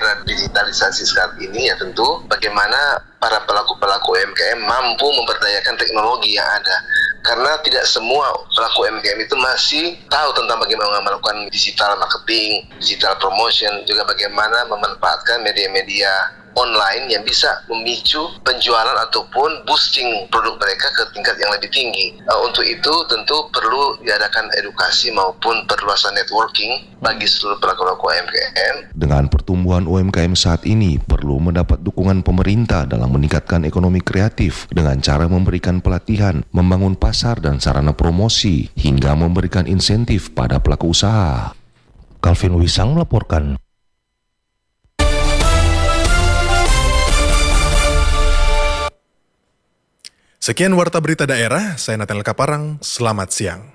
era digitalisasi saat ini ya tentu bagaimana para pelaku-pelaku UMKM mampu memberdayakan teknologi yang ada. Karena tidak semua pelaku UMKM itu masih tahu tentang bagaimana melakukan digital marketing, digital promotion, juga bagaimana memanfaatkan media-media online yang bisa memicu penjualan ataupun boosting produk mereka ke tingkat yang lebih tinggi. Untuk itu tentu perlu diadakan edukasi maupun perluasan networking bagi seluruh pelaku-pelaku UMKM. Dengan pertumbuhan UMKM saat ini perlu mendapat dukungan pemerintah dalam meningkatkan ekonomi kreatif dengan cara memberikan pelatihan, membangun pasar dan sarana promosi, hingga memberikan insentif pada pelaku usaha. Calvin Wisang melaporkan. Sekian Warta Berita Daerah, saya Nathaniel Kaparang, selamat siang.